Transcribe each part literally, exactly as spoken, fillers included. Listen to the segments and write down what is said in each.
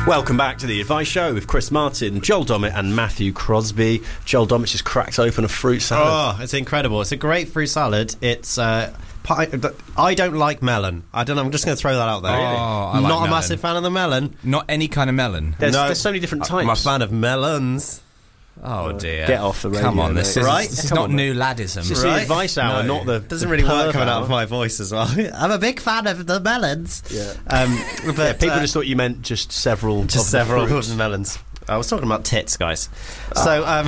Welcome back to The Advice Show with Chris Martin, Joel Dommett and Matthew Crosby. Joel Dommett just cracks open a fruit salad. Oh, it's incredible. It's a great fruit salad. It's... Uh, pie, I don't like melon. I don't know, I'm just going to throw that out there. Oh, I like Not melon. a massive fan of the melon. Not any kind of melon. There's, No. there's so many different types. I'm a fan of melons. Oh dear. Get off the radio, Come on, mate. this is, Right? this is Come not on, new laddism. This is Right? the advice hour, No. not the Doesn't the really work perv coming out hour. of my voice as well. I'm a big fan of the melons. Yeah. Um, but Yeah, people uh, just thought you meant just several just of the several fruits. melons. I was talking about tits, guys. So, um,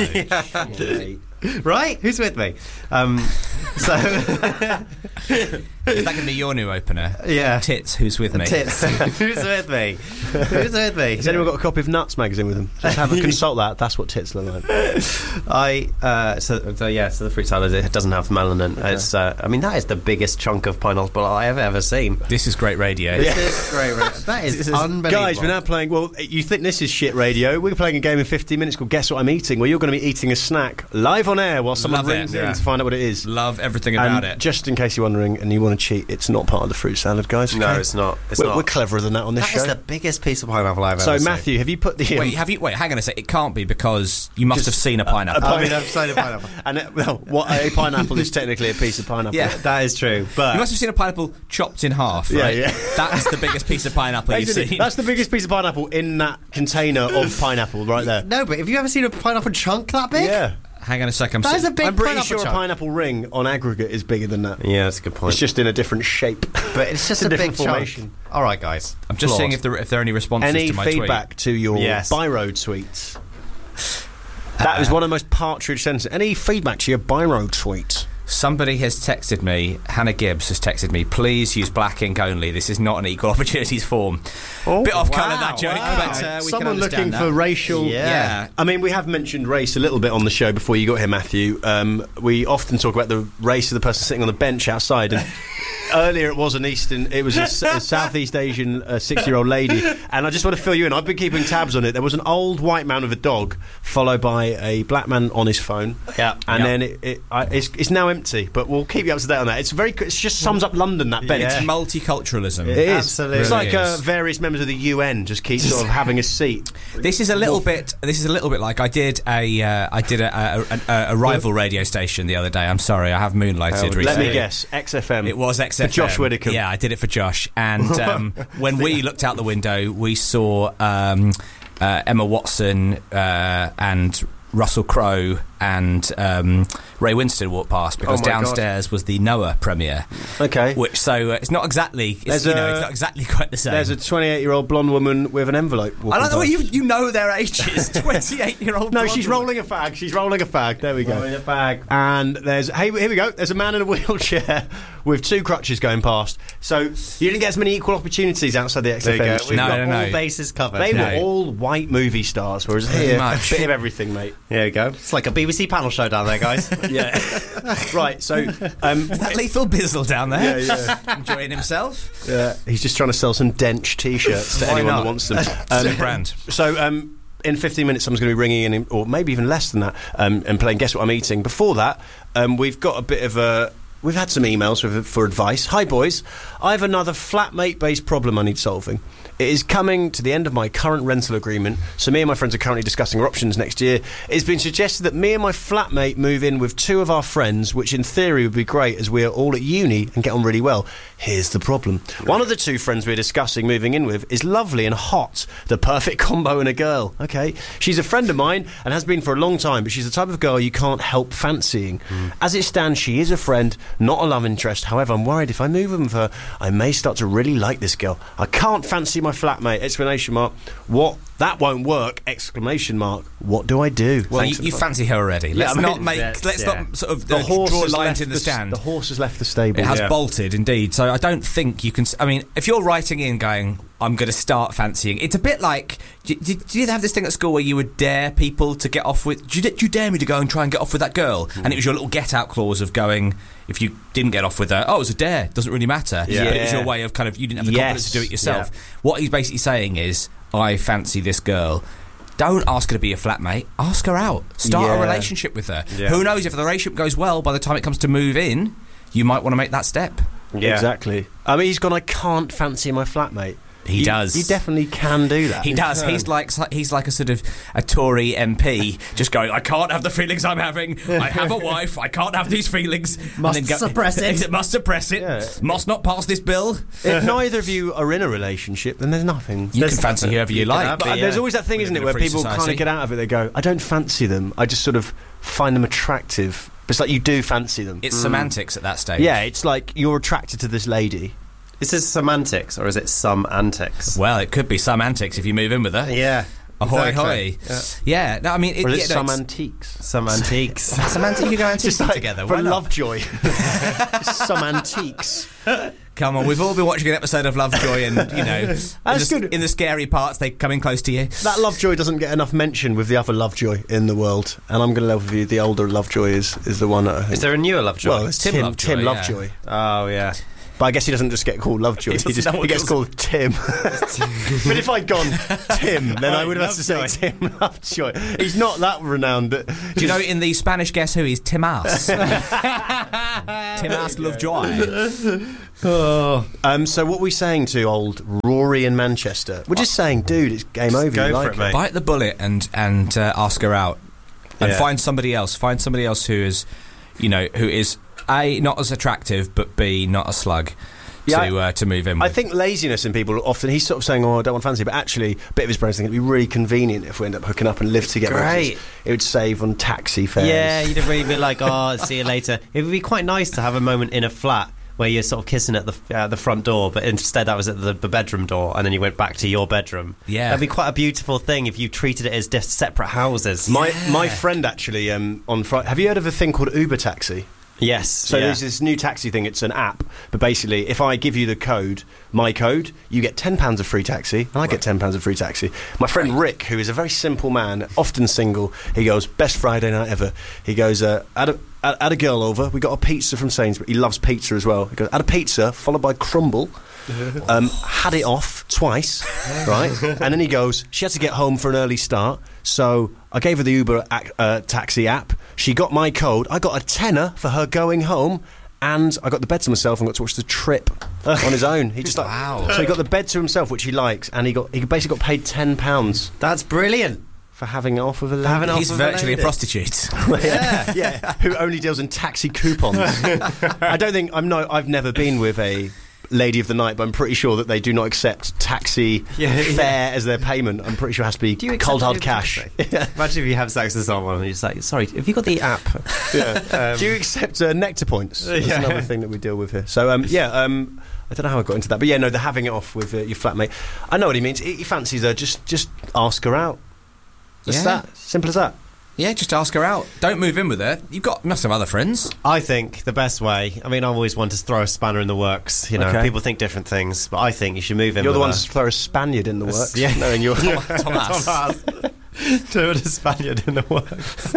yeah. Right? Who's with me? Um, so, Is that going to be your new opener? yeah. Tits, who's with me? Tits. Who's with me? Who's with me? Has anyone got a copy of Nuts magazine with them? Just have a consult that. That's what tits look like. I uh, so, so yeah, so the fruit salad, it doesn't have melon in. It's uh, I mean, that is the biggest chunk of pineapple I have ever seen. This is great radio. This is great. right? That is, This is- unbelievable. Guys, we're now playing. Well, you think this is shit radio? We're playing a game in fifteen minutes called Guess What I'm Eating, where you're going to be eating a snack live on air while someone Love it, rings in yeah. to find out what it is. Love everything about And it. just in case you're wondering and you want to cheat, it's not part of the fruit salad, guys. No, okay? it's not. It's we're, not. we're cleverer than that on this That show. is the biggest piece of pineapple I've so, ever seen. Matthew, have you put the? Um, Wait, have you? Wait, hang on a sec. It can't be because you must Just, have seen a pineapple. uh, I mean, I've seen a pineapple. and it, well, what a pineapple is technically a piece of pineapple. Yeah. That is true. But you must have seen a pineapple chopped in half, Yeah, right? yeah. That is the biggest piece of pineapple you've Basically, seen. that's the biggest piece of pineapple in that container of pineapple right there. no, but have you ever seen a pineapple chunk that big? Yeah, Hang on a sec. I'm That is si- a big I'm pretty pineapple sure chunk. a pineapple ring on aggregate is bigger than that. Yeah, that's a good point. It's just in a different shape. but it's just it's a a, big different chunk. formation. All right, guys. I'm just Flawed. seeing if there if there are any responses Any to my feedback to your Yes. Byroad sweets? That was one of the most partridge sentences. Any feedback to your Byroad sweets? tweet. Somebody has texted me. Hannah Gibbs has texted me. Please use black ink only. This is not an equal opportunities form. Oh, Bit off wow, colour that joke, wow. but uh, we Someone can looking understand that. for racial. Yeah. Yeah. I mean, we have mentioned race a little bit on the show before you got here, Matthew. Um, we often talk about the race of the person sitting on the bench outside. And earlier, it was an Eastern. It was a, s- a Southeast Asian uh, sixty-year-old lady, and I just want to fill you in. I've been keeping tabs on it. There was an old white man with a dog, followed by a black man on his phone. Yeah. and Yep. then it, it, I, it's, it's now empty. But we'll keep you up to date on that. It's very. It just sums up London. That bench. It's Yeah. multiculturalism. It is. Absolutely. It's like Really uh, is. various members of the U N just keep sort of having a seat. This is a little bit. This is a little bit like I did a. Uh, I did a, a, a, a rival radio station the other day. I'm sorry, I have moonlighted recently. Let me guess. X F M. It was X F M. For Josh Widdicombe. Yeah, I did it for Josh. And um, when we looked out the window, we saw um, uh, Emma Watson uh, and Russell Crowe and um, Ray Winston walk past because Oh my God. downstairs was the Noah premiere. Okay. Which so uh, it's not exactly. It's, There's you know, a- it's not exactly quite the same. There's a twenty-eight-year-old blonde woman with an envelope. I walking like the way past. you you know their ages. Twenty-eight-year-old. No, she's rolling a fag. She's rolling a fag. There we go. Rolling a fag. And there's hey, here we go. There's a man in a wheelchair with two crutches going past. So you didn't get as many equal opportunities outside the X There F you M. go. We've No, got no, no. all bases covered. They No. were all white movie stars, whereas here, much. a bit of everything, mate. There you go. It's like a B B C panel show down there, guys. Yeah. Right. So, um, That Lethal Bizzle down there, yeah, enjoying himself. yeah, he's just trying to sell some Dench T-shirts to Why anyone not? that wants them. It's a brand. So, um, in fifteen minutes, someone's going to be ringing in, or maybe even less than that, um, and playing Guess What I'm Eating. Before that, um, we've got a bit of a... We've had some emails for, for advice. Hi, boys. I have another flatmate-based problem I need solving. It is coming to the end of my current rental agreement, so me and my friends are currently discussing our options next year. It's been suggested that me and my flatmate move in with two of our friends, which in theory would be great as we are all at uni and get on really well. Here's the problem. One of the two friends we're discussing moving in with is lovely and hot, the perfect combo in a girl. Okay, she's a friend of mine and has been for a long time, but she's the type of girl you can't help fancying. Mm. As it stands, she is a friend, not a love interest. However, I'm worried if I move in with her, I may start to really like this girl. I can't fancy my flatmate! Exclamation mark. What? That won't work! Exclamation mark. What do I do? Well, Thanks you, for you the- fancy her already. Let's I mean, not make. that's- Let's yeah. not sort of the uh, horse draw has lines left in the s- stand. The horse has left the stable. It has Yeah. bolted, indeed. So I don't think you can. s- I mean, if you're writing in going, I'm going to start fancying, it's a bit like. Did, did, did you have this thing at school where you would dare people to get off with? Do you, do you dare me to go and try and get off with that girl? Mm. And it was your little get out clause of going. If you didn't get off with her, oh, it was a dare. Doesn't really matter. Yeah. But it was your way of kind of you didn't have the Yes. confidence to do it yourself. Yeah. What he's basically saying is, I fancy this girl. Don't ask her to be your flatmate. Ask her out. Start Yeah. a relationship with her. Yeah. Who knows if the relationship goes well by the time it comes to move in, you might want to make that step. Yeah. Exactly. I mean, he's gone, I can't fancy my flatmate. He you, does. You definitely can do that. He does. He's like he's like a sort of a Tory M P, just going, I can't have the feelings I'm having. I have a wife. I can't have these feelings. Must go, suppress it. Must suppress it. Yeah. Must not pass this bill. If neither of you are in a relationship, then there's nothing. You there's can fancy whoever you, you like. But yeah. There's always that thing, isn't it, where people kind of get out of it. They go, I don't fancy them. I just sort of find them attractive. But it's like you do fancy them. It's mm. semantics at that stage. Yeah, it's like you're attracted to this lady. Is this semantics or is it some antics? Well, it could be some antics if you move in with her. Yeah. Ahoy, exactly. hoy. Yeah. yeah, no, I mean... It, or is yeah, it no, some antiques? Some antiques. Some antiques, you go antiques like together. For Why not? Lovejoy. Some antiques. Come on, we've all been watching an episode of Lovejoy and, you know, That's in, the, good. in the scary parts, they come in close to you. That Lovejoy doesn't get enough mention with the other Lovejoy in the world. And I'm going to level with you, the older Lovejoy is, is the one that I think... Is there a newer Lovejoy? Well, it's Tim, Tim Lovejoy. Tim Lovejoy. Yeah. Oh, yeah. But I guess he doesn't just get called Lovejoy. He, he, just, he gets called Tim. But if I'd gone Tim, then I would have had to say Tim Lovejoy. He's not that renowned. But do you know in the Spanish Guess Who he's Timas? Timas Lovejoy. Oh. Um, so what are we saying to old Rory in Manchester? We're just saying, dude, it's game over. Go you for like it, mate. Bite the bullet and and uh, ask her out, and yeah. find somebody else. Find somebody else who is, you know, who is A, not as attractive, but B, not a slug. Yeah, to uh, to move in with. I think laziness in people often, he's sort of saying, oh, I don't want fancy, but actually a bit of his brain's thinking it'd be really convenient if we end up hooking up and live together. Great. It would save on taxi fares. Yeah, you'd really be like, oh, see you later. It would be quite nice to have a moment in a flat where you're sort of kissing at the uh, the front door, but instead that was at the, the bedroom door, and then you went back to your bedroom. Yeah. That'd be quite a beautiful thing if you treated it as just separate houses. My Yeah. my friend actually, um, on Friday, have you heard of a thing called Uber Taxi? Yes. So yeah. there's this new taxi thing. It's an app, but basically, if I give you the code, my code, you get ten pounds of free taxi, and I Right. get ten pounds of free taxi. My friend Rick, who is a very simple man, often single, he goes, best Friday night ever. He goes, uh, had, a, had a girl over, we got a pizza from Sainsbury's. He loves pizza as well. He goes, had a pizza, followed by crumble. Um, had it off twice, right? And then he goes, she had to get home for an early start, so I gave her the Uber ac- uh, taxi app. She got my code. I got a tenner for her going home, and I got the bed to myself and got to watch The Trip on his own. He just like, Wow. So he got the bed to himself, which he likes, and he got he basically got paid ten pounds That's brilliant. for having it off with a lady. having it off He's with a virtually a lady. prostitute. yeah, yeah. Who only deals in taxi coupons. I don't think I'm no. I've never been with a lady of the night, but I'm pretty sure that they do not accept taxi Yeah, yeah. fare as their payment. I'm pretty sure it has to be Do you cold hard accept cash. Yeah. Imagine if you have sex with someone and you're just like, sorry, have you got the app? Yeah. Do you accept uh, nectar points? That's Yeah. another thing that we deal with here. So um, yeah, um, I don't know how I got into that, but yeah, no, the having it off with uh, your flatmate. I know what he means. He, he fancies her. Just, just ask her out. Just Yeah. that simple as that. Yeah, just ask her out. Don't move in with her. You've got must have other friends. I think the best way, I mean, I always want to throw a spanner in the works. You know, Okay. people think different things, but I think you should move in You're with the one her. to throw a Spaniard in the works. Yeah. knowing you're Thomas. Thomas. Throw a Spaniard in the works.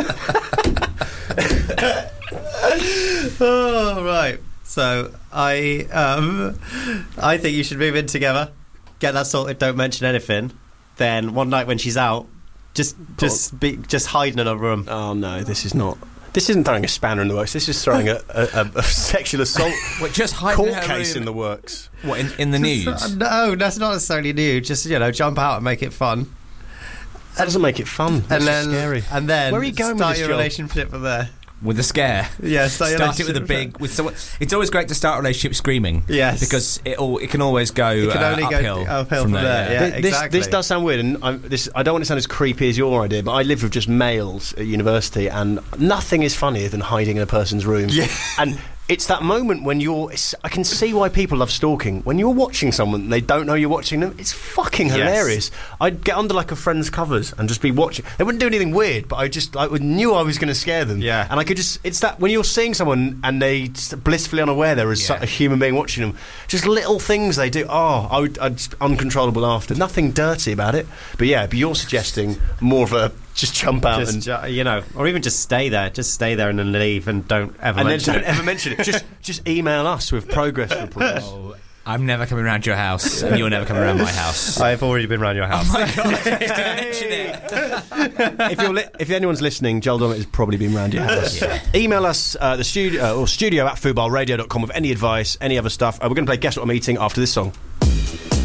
Oh, right. So I, um, I think you should move in together. Get that sorted. Don't mention anything. Then one night when she's out, just just be just hide in a room. Oh no, this is not. This isn't throwing a spanner in the works. This is throwing a, a, a, a sexual assault Wait, just hide court in her case room. in the works. What in, in the news? No, that's not necessarily new. Just, you know, jump out and make it fun. That doesn't make it fun. That's and then, just scary. and then Where are you going with start this, your Joel? relationship from there. With a scare. Yeah, start, your Start it with a relationship big. With someone, it's always great to start a relationship screaming. Yes. because it all it can always go It can uh, only go uphill, uphill from there, yeah. Th- this, exactly. this does sound weird, and I'm, this, I don't want to sound as creepy as your idea, but I lived with just males at university, and nothing is funnier than hiding in a person's room. Yeah. And it's that moment when you're... It's, I can see why people love stalking. When you're watching someone and they don't know you're watching them, it's fucking Yes. hilarious. I'd get under like a friend's covers and just be watching. They wouldn't do anything weird, but I just I would- knew I was going to scare them. Yeah. And I could just... It's that when you're seeing someone and they just blissfully unaware there is Yeah. a human being watching them, just little things they do. Oh, I would, I'd just uncontrollable laughter. Nothing dirty about it. But yeah, but you're suggesting more of a just jump out Just, and... ju- you know, or even just stay there. Just stay there and then leave and don't ever and then mention don't it. ever mention it. Just, just email us with progress reports. Oh, I'm never coming around your house, and you're never coming around my house. I've already been round your house. Oh my god! I just didn't mention it. if you're li- if anyone's listening, Joel Dommett has probably been round your house. Yeah. Email us uh, the studio uh, or studio at football radio dot com with any advice, any other stuff. Uh, we're going to play Guess What I'm Eating after this song.